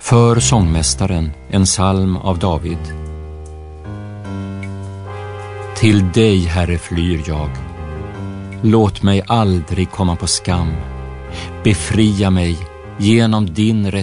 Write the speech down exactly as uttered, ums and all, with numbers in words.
För sångmästaren en psalm av David. Till dig, Herre, flyr jag. Låt mig aldrig komma på skam. Befria mig genom din rätt.